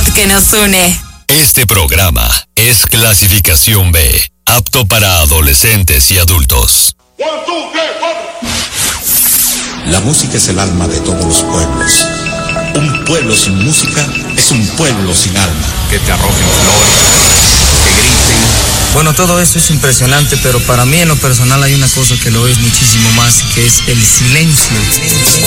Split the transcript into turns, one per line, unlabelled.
identidad que nos une.
Este programa es clasificación B, apto para adolescentes y adultos.
La música es el alma de todos los pueblos. Un pueblo sin música es un pueblo sin alma.
Que te arrojen flores, que griten.
Bueno, todo eso es impresionante, pero para mí en lo personal hay una cosa que lo es muchísimo más, que es el silencio.